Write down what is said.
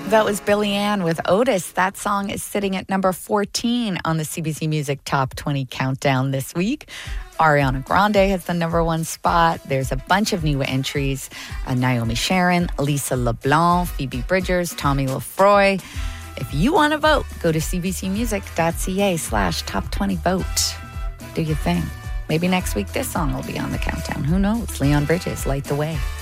That was Billie Ann with Otis. That song is sitting at number 14 on the CBC Music Top 20 Countdown this week. Ariana Grande has the number one spot. There's a bunch of new entries. Naomi Sharon, Lisa LeBlanc, Phoebe Bridgers, Tommy Lefroy. If you want to vote, go to cbcmusic.ca/top20vote. Do your thing. Maybe next week this song will be on the countdown. Who knows? Leon Bridges, Light the Way.